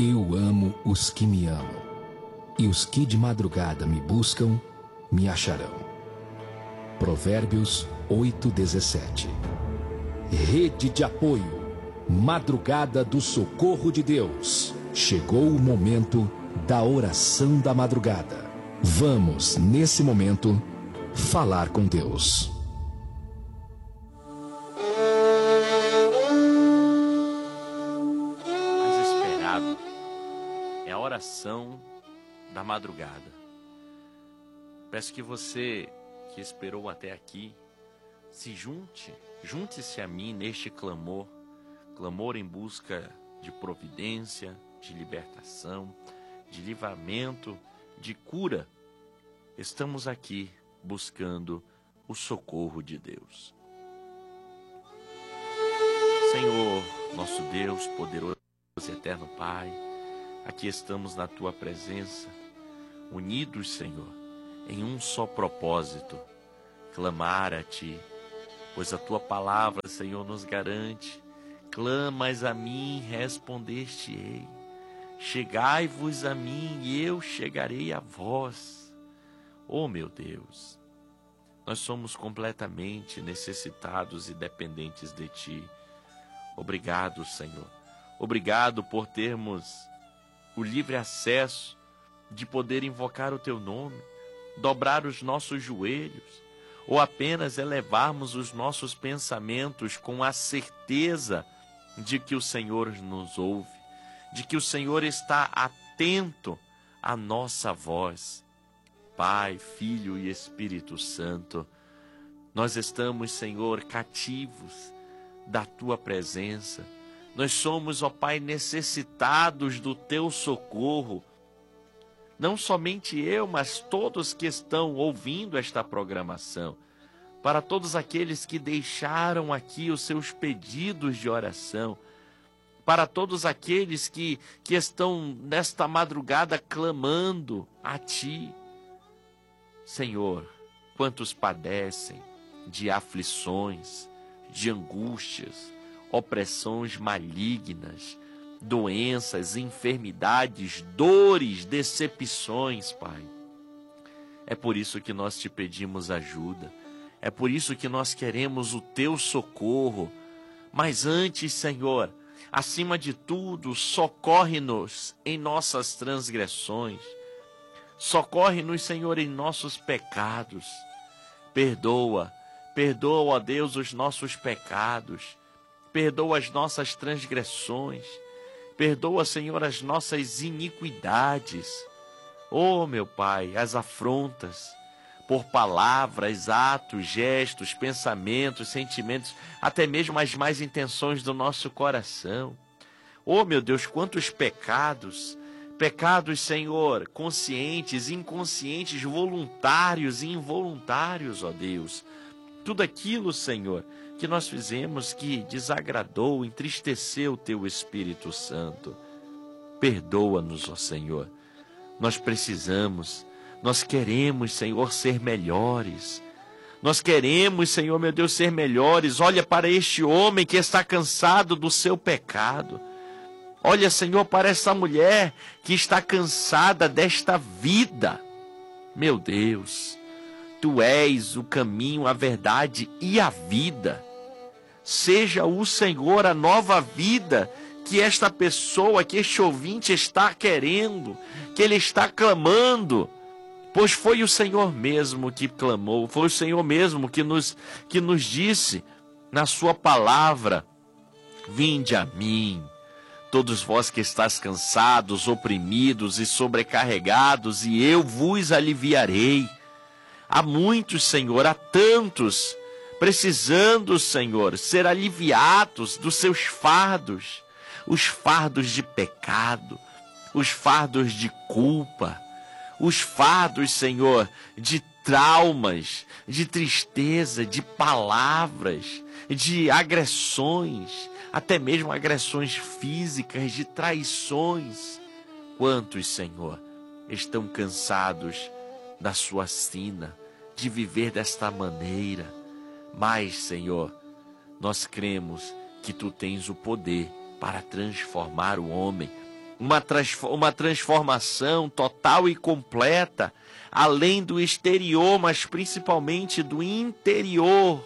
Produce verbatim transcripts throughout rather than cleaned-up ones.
Eu amo os que me amam, e os que de madrugada me buscam, me acharão. Provérbios oito, dezessete. Rede de apoio, madrugada do socorro de Deus. Chegou o momento da oração da madrugada. Vamos, nesse momento, falar com Deus. Mais esperado é a oração da madrugada. Peço que você que esperou até aqui se junte, junte-se a mim neste clamor, clamor em busca de providência, de libertação, de livramento, de cura. Estamos aqui buscando o socorro de Deus. Senhor, nosso Deus, poderoso e eterno Pai, aqui estamos na Tua presença, unidos, Senhor, em um só propósito, clamar a Ti, pois a Tua palavra, Senhor, nos garante: clamas a mim, respondeste-ei. Chegai-vos a mim, e eu chegarei a vós. Oh, meu Deus, nós somos completamente necessitados e dependentes de Ti. Obrigado, Senhor. Obrigado por termos o livre acesso de poder invocar o Teu nome, dobrar os nossos joelhos, ou apenas elevarmos os nossos pensamentos com a certeza de que o Senhor nos ouve, de que o Senhor está atento à nossa voz. Pai, Filho e Espírito Santo, nós estamos, Senhor, cativos da Tua presença. Nós somos, ó Pai, necessitados do Teu socorro. Não somente eu, mas todos que estão ouvindo esta programação. Para todos aqueles que deixaram aqui os seus pedidos de oração. Para todos aqueles que, que estão nesta madrugada clamando a Ti. Senhor, quantos padecem de aflições, de angústias, opressões malignas, doenças, enfermidades, dores, decepções, Pai. É por isso que nós Te pedimos ajuda. É por isso que nós queremos o Teu socorro. Mas antes, Senhor, acima de tudo, socorre-nos em nossas transgressões. Socorre-nos, Senhor, em nossos pecados. Perdoa, perdoa, ó Deus, os nossos pecados. Perdoa as nossas transgressões. Perdoa, Senhor, as nossas iniquidades. Oh, meu Pai, as afrontas por palavras, atos, gestos, pensamentos, sentimentos, até mesmo as más intenções do nosso coração. Oh, meu Deus, quantos pecados, pecados, Senhor, conscientes, inconscientes, voluntários e involuntários, ó Deus. Tudo aquilo, Senhor, que nós fizemos que desagradou, entristeceu o Teu Espírito Santo. Perdoa-nos, ó Senhor. Nós precisamos, nós queremos, Senhor, ser melhores. Nós queremos, Senhor, meu Deus, ser melhores. Olha para este homem que está cansado do seu pecado. Olha, Senhor, para essa mulher que está cansada desta vida. Meu Deus, Tu és o caminho, a verdade e a vida. Seja o Senhor a nova vida que esta pessoa, que este ouvinte está querendo, que ele está clamando. Pois foi o Senhor mesmo que clamou, foi o Senhor mesmo que nos, que nos disse na Sua palavra: vinde a mim, todos vós que estáis cansados, oprimidos e sobrecarregados, e eu vos aliviarei. Há muitos, Senhor, há tantos, precisando, Senhor, ser aliviados dos seus fardos, os fardos de pecado, os fardos de culpa, os fardos, Senhor, de traumas, de tristeza, de palavras, de agressões, até mesmo agressões físicas, de traições. Quantos, Senhor, estão cansados da sua sina, de viver desta maneira. Mas, Senhor, nós cremos que Tu tens o poder para transformar o homem, uma, transf uma transformação total e completa, além do exterior, mas principalmente do interior.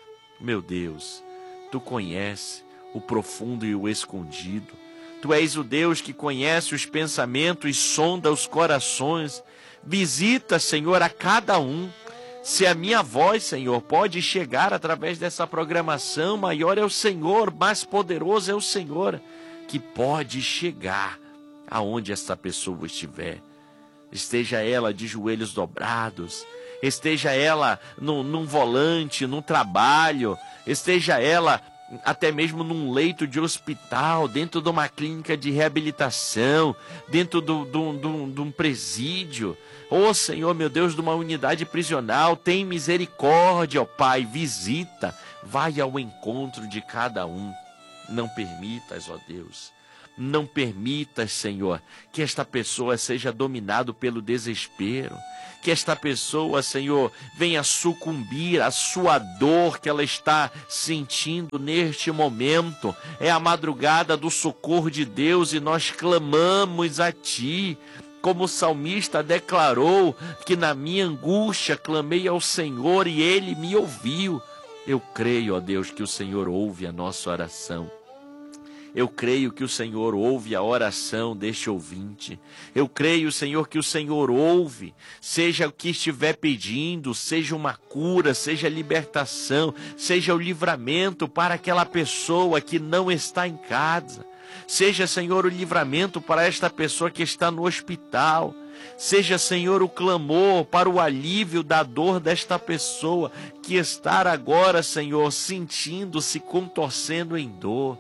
Meu Deus, Tu conheces o profundo e o escondido. Tu és o Deus que conhece os pensamentos e sonda os corações. Visita, Senhor, a cada um. Se a minha voz, Senhor, pode chegar através dessa programação, maior é o Senhor, mais poderoso é o Senhor, que pode chegar aonde essa pessoa estiver. Esteja ela de joelhos dobrados, esteja ela no, num volante, num trabalho, esteja ela até mesmo num leito de hospital, dentro de uma clínica de reabilitação, dentro do, do, do, de um presídio. Ô Senhor, meu Deus, de uma unidade prisional, tem misericórdia, ó Pai, visita, vai ao encontro de cada um. Não permitas, ó Deus, não permitas, Senhor, que esta pessoa seja dominada pelo desespero, que esta pessoa, Senhor, venha sucumbir à sua dor que ela está sentindo neste momento. É a madrugada do socorro de Deus e nós clamamos a Ti. Como o salmista declarou, que na minha angústia clamei ao Senhor e Ele me ouviu. Eu creio, ó Deus, que o Senhor ouve a nossa oração. Eu creio que o Senhor ouve a oração deste ouvinte. Eu creio, Senhor, que o Senhor ouve, seja o que estiver pedindo, seja uma cura, seja libertação, seja o livramento para aquela pessoa que não está em casa. Seja, Senhor, o livramento para esta pessoa que está no hospital. Seja, Senhor, o clamor para o alívio da dor desta pessoa que está agora, Senhor, sentindo-se contorcendo em dor.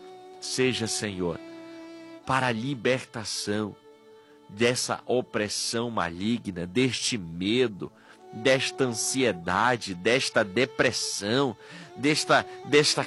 Seja, Senhor, para a libertação dessa opressão maligna, deste medo, desta ansiedade, desta depressão, desta, desta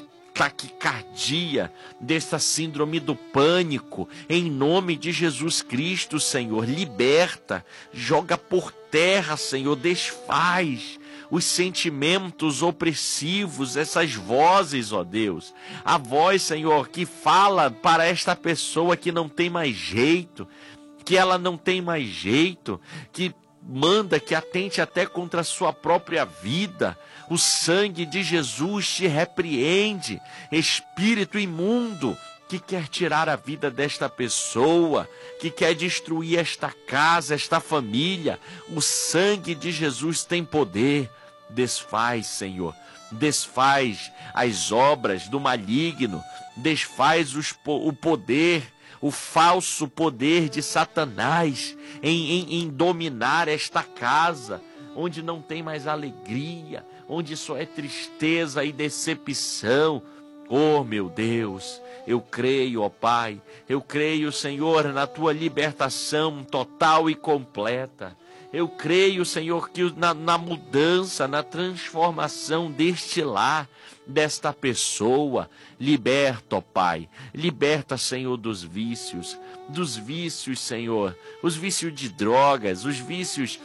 taquicardia, desta síndrome do pânico. Em nome de Jesus Cristo, Senhor, liberta, joga por terra, Senhor, desfaz os sentimentos opressivos, essas vozes, ó Deus. A voz, Senhor, que fala para esta pessoa que não tem mais jeito, que ela não tem mais jeito, que manda que atente até contra a sua própria vida. O sangue de Jesus te repreende, espírito imundo, que quer tirar a vida desta pessoa, que quer destruir esta casa, esta família. O sangue de Jesus tem poder. Desfaz, Senhor, desfaz as obras do maligno, desfaz os, o poder, o falso poder de Satanás em, em, em dominar esta casa, onde não tem mais alegria, onde só é tristeza e decepção. Oh, meu Deus, eu creio, ó Pai, eu creio, Senhor, na Tua libertação total e completa. Eu creio, Senhor, que na, na mudança, na transformação deste lar, desta pessoa. Liberta, ó Pai, liberta, Senhor, dos vícios, dos vícios, Senhor, os vícios de drogas, os vícios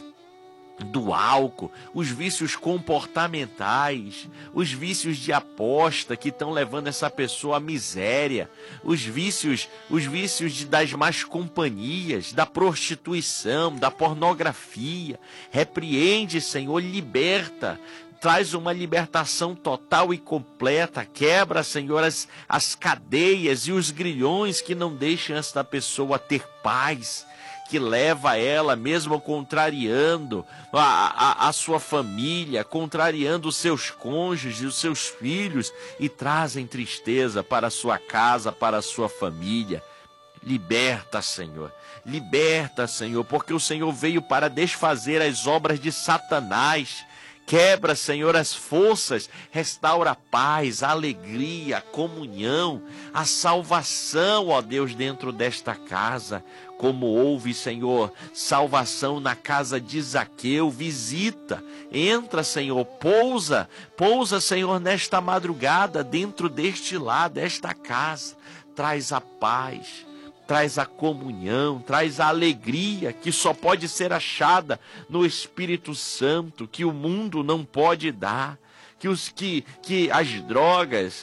do álcool, os vícios comportamentais, os vícios de aposta que estão levando essa pessoa à miséria, os vícios, os vícios de, das más companhias, da prostituição, da pornografia. Repreende, Senhor, liberta, traz uma libertação total e completa, quebra, Senhor, as, as cadeias e os grilhões que não deixam esta pessoa ter paz, que leva ela, mesmo contrariando a, a, a sua família, contrariando os seus cônjuges, os seus filhos, e trazem tristeza para a sua casa, para a sua família. Liberta, Senhor, liberta, Senhor, porque o Senhor veio para desfazer as obras de Satanás. Quebra, Senhor, as forças, restaura a paz, a alegria, a comunhão, a salvação, ó Deus, dentro desta casa. Como houve, Senhor, salvação na casa de Zaqueu, visita, entra, Senhor, pousa, pousa, Senhor, nesta madrugada, dentro deste lar, desta casa. Traz a paz, traz a comunhão, traz a alegria que só pode ser achada no Espírito Santo, que o mundo não pode dar, que, os, que, que as drogas,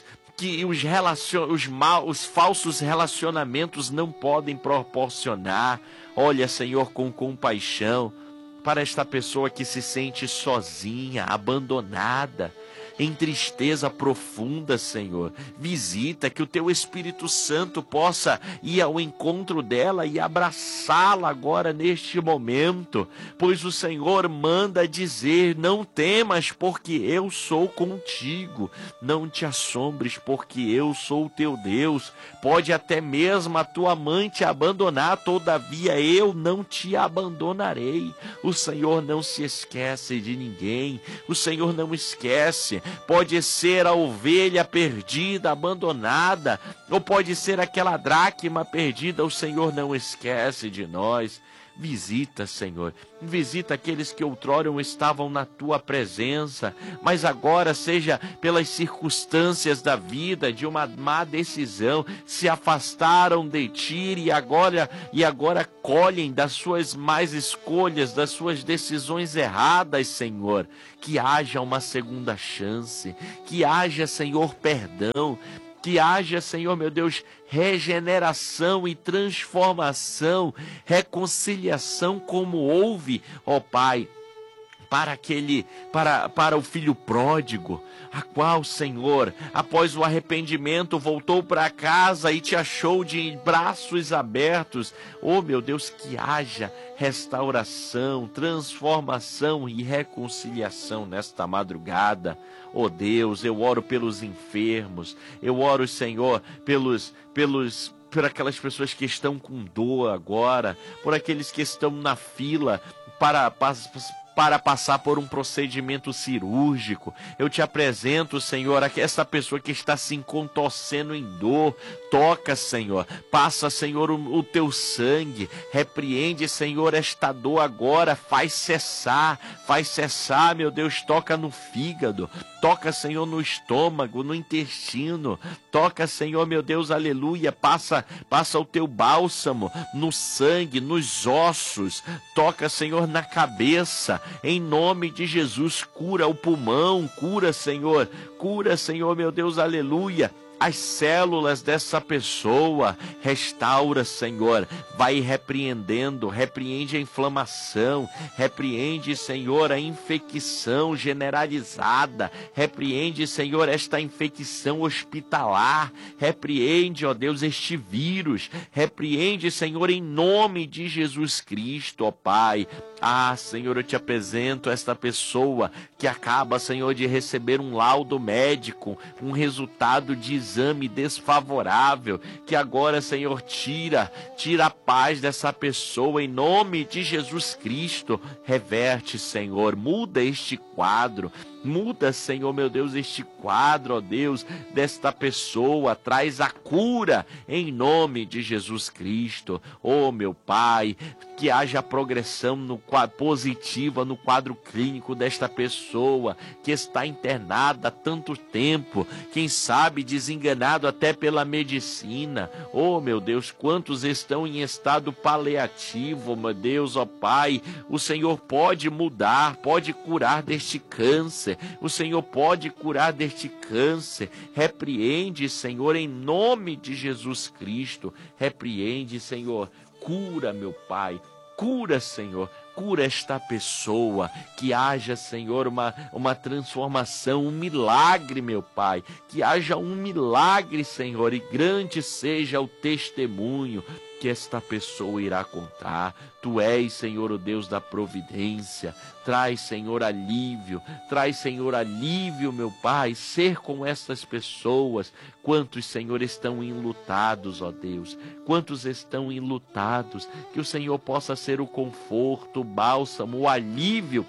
que os, relacion... os, mal... os falsos relacionamentos não podem proporcionar. Olha, Senhor, com compaixão para esta pessoa que se sente sozinha, abandonada, em tristeza profunda, Senhor. Visita, que o Teu Espírito Santo possa ir ao encontro dela e abraçá-la agora neste momento, pois o Senhor manda dizer: não temas, porque eu sou contigo, não te assombres, porque eu sou o teu Deus. Pode até mesmo a tua mãe te abandonar, todavia eu não te abandonarei. O Senhor não se esquece de ninguém, o Senhor não esquece. Pode ser a ovelha perdida, abandonada, ou pode ser aquela dracma perdida, o Senhor não esquece de nós. Visita, Senhor, visita aqueles que outrora estavam na Tua presença, mas agora, seja pelas circunstâncias da vida, de uma má decisão, se afastaram de Ti e agora, e agora colhem das suas más escolhas, das suas decisões erradas, Senhor. Que haja uma segunda chance, que haja, Senhor, perdão, que haja, Senhor, meu Deus, regeneração e transformação, reconciliação como houve, ó Pai, para aquele, para, para o filho pródigo, a qual, Senhor, após o arrependimento, voltou para casa e te achou de braços abertos. Oh, meu Deus, que haja restauração, transformação e reconciliação nesta madrugada. Oh, Deus, eu oro pelos enfermos, eu oro, Senhor, pelos, pelos, por aquelas pessoas que estão com dor agora, por aqueles que estão na fila para, para para passar por um procedimento cirúrgico. Eu te apresento, Senhor, essa pessoa que está se contorcendo em dor. Toca, Senhor, passa, Senhor, o, o teu sangue, repreende, Senhor, esta dor agora, faz cessar, faz cessar, meu Deus, toca no fígado, toca, Senhor, no estômago, no intestino, toca, Senhor, meu Deus, aleluia, passa, passa o teu bálsamo no sangue, nos ossos, toca, Senhor, na cabeça, em nome de Jesus, cura o pulmão, cura, Senhor, cura, Senhor, meu Deus, aleluia, as células dessa pessoa, restaura, Senhor, vai repreendendo, repreende a inflamação, repreende, Senhor, a infecção generalizada, repreende, Senhor, esta infecção hospitalar, repreende, ó Deus, este vírus, repreende, Senhor, em nome de Jesus Cristo, ó Pai. Ah, Senhor, eu te apresento esta pessoa que acaba, Senhor, de receber um laudo médico, um resultado de exame desfavorável, que agora, Senhor, tira, tira a paz dessa pessoa, em nome de Jesus Cristo. Reverte, Senhor, muda este quadro, muda, Senhor, meu Deus, este quadro, ó Deus, desta pessoa, traz a cura, em nome de Jesus Cristo. Oh, meu Pai, que haja progressão no positiva no quadro clínico desta pessoa que está internada há tanto tempo, quem sabe desenganado até pela medicina. Oh, meu Deus, quantos estão em estado paliativo, meu Deus, ó Pai, o Senhor pode mudar, pode curar deste câncer, o Senhor pode curar deste câncer. Repreende, Senhor, em nome de Jesus Cristo, repreende, Senhor, cura, meu Pai, cura, Senhor, cura esta pessoa, que haja, Senhor, uma, uma transformação, um milagre, meu Pai, que haja um milagre, Senhor, e grande seja o testemunho que esta pessoa irá contar. Tu és, Senhor, o Deus da providência. Traz, Senhor, alívio. Traz, Senhor, alívio, meu Pai. Ser com essas pessoas. Quantos, Senhor, estão enlutados, ó Deus. Quantos estão enlutados. Que o Senhor possa ser o conforto, o bálsamo, o alívio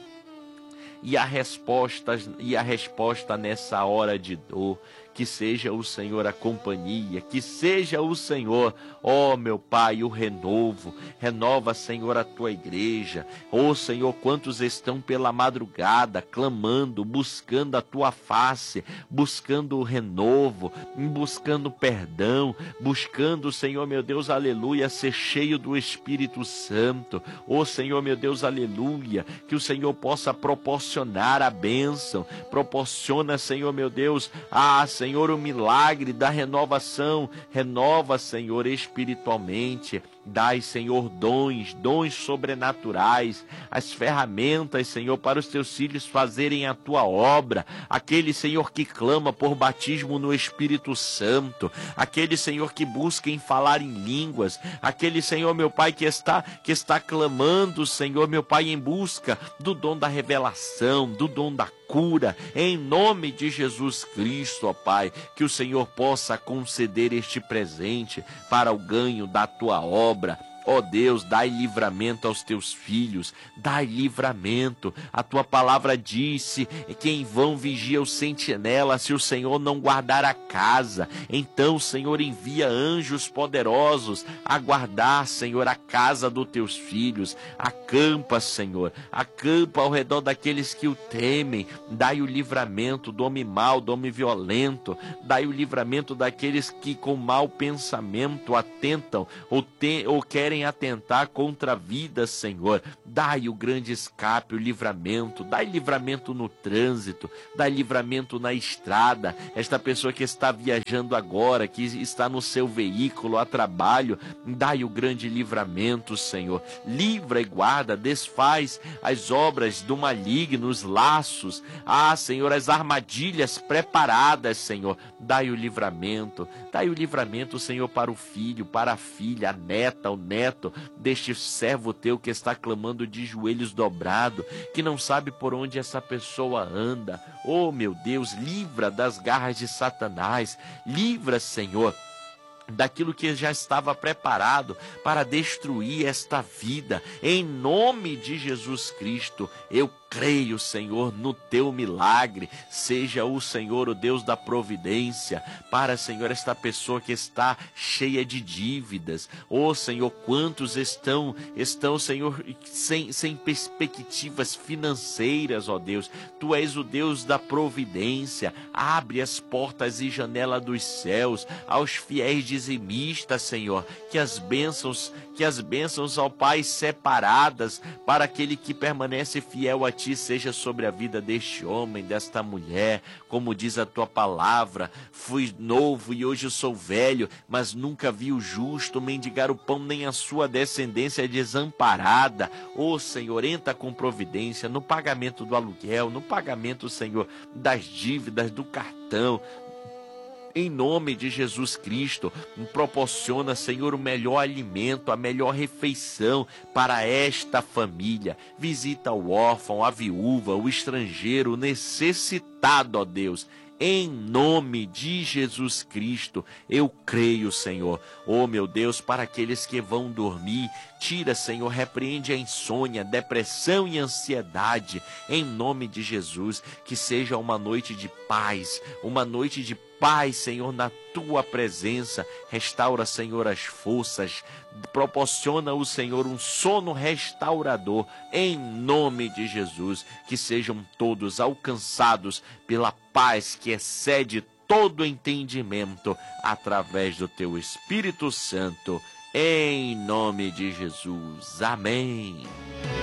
e a resposta, e a resposta nessa hora de dor. Que seja o Senhor a companhia, que seja o Senhor, ó meu Pai, o renovo. Renova, Senhor, a tua igreja. Ó Senhor, quantos estão pela madrugada clamando, buscando a tua face, buscando o renovo, buscando perdão, buscando, Senhor, meu Deus, aleluia, ser cheio do Espírito Santo. Ó Senhor, meu Deus, aleluia, que o Senhor possa proporcionar a bênção, proporciona, Senhor, meu Deus, a Senhor, o milagre da renovação. Renova, Senhor, espiritualmente. Dai, Senhor, dons, dons sobrenaturais, as ferramentas, Senhor, para os teus filhos fazerem a tua obra. Aquele, Senhor, que clama por batismo no Espírito Santo, aquele, Senhor, que busca em falar em línguas, aquele, Senhor, meu Pai, que está, que está clamando, Senhor, meu Pai, em busca do dom da revelação, do dom da cura, em nome de Jesus Cristo, ó Pai, que o Senhor possa conceder este presente para o ganho da tua obra. Ó Deus, dai livramento aos teus filhos, dai livramento. A tua palavra disse que em vão vigia o sentinela se o Senhor não guardar a casa. Então, Senhor, envia anjos poderosos a guardar, Senhor, a casa dos teus filhos. Acampa, Senhor, acampa ao redor daqueles que o temem. Dai o livramento do homem mau, do homem violento. Dai o livramento daqueles que com mau pensamento atentam ou, te, ou querem atentar contra a vida, Senhor. Dai o grande escape, o livramento. Dai livramento no trânsito, dai livramento na estrada. Esta pessoa que está viajando agora, que está no seu veículo a trabalho, dai o grande livramento, Senhor. Livra e guarda, desfaz as obras do maligno, os laços, ah, Senhor, as armadilhas preparadas, Senhor. Dai o livramento, dai o livramento, Senhor, para o filho, para a filha, a neta, o neto deste servo teu que está clamando de joelhos dobrados, que não sabe por onde essa pessoa anda. Oh, meu Deus, livra das garras de Satanás, livra, Senhor, daquilo que já estava preparado para destruir esta vida. Em nome de Jesus Cristo, eu creio, Senhor, no teu milagre. Seja o Senhor o Deus da providência para, Senhor, esta pessoa que está cheia de dívidas. Oh, Senhor, quantos estão, estão, Senhor, sem, sem perspectivas financeiras, ó Deus. Tu és o Deus da providência. Abre as portas e janela dos céus aos fiéis dizimistas, Senhor, que as bênçãos, que as bênçãos, ó Pai, separadas para aquele que permanece fiel a ti, seja sobre a vida deste homem, desta mulher. Como diz a tua palavra, fui novo e hoje eu sou velho, mas nunca vi o justo mendigar o pão, nem a sua descendência desamparada. Ô Senhor, entra com providência no pagamento do aluguel, no pagamento, Senhor, das dívidas, do cartão. Em nome de Jesus Cristo, proporciona, Senhor, o melhor alimento, a melhor refeição para esta família. Visita o órfão, a viúva, o estrangeiro, o necessitado, ó Deus. Em nome de Jesus Cristo, eu creio, Senhor. Oh, meu Deus, para aqueles que vão dormir, tira, Senhor, repreende a insônia, depressão e ansiedade. Em nome de Jesus, que seja uma noite de paz, uma noite de paz, Senhor, na tua presença. Restaura, Senhor, as forças. Proporciona o Senhor um sono restaurador. Em nome de Jesus, que sejam todos alcançados pela paz que excede todo entendimento através do teu Espírito Santo. Em nome de Jesus. Amém.